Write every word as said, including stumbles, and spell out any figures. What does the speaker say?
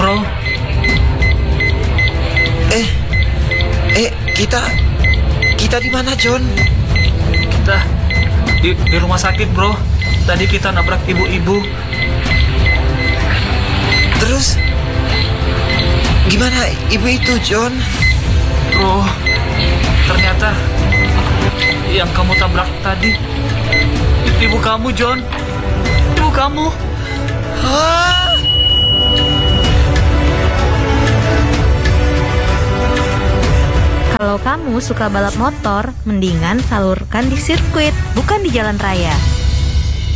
bro. Eh, eh, kita, kita di mana, John? Kita di, di rumah sakit, bro. Tadi kita nabrak ibu-ibu. Terus, gimana ibu itu, John? Bro, ternyata yang kamu tabrak tadi ibu kamu, John. Ibu kamu. Hah? Kalau kamu suka balap motor, mendingan salurkan di sirkuit, bukan di jalan raya.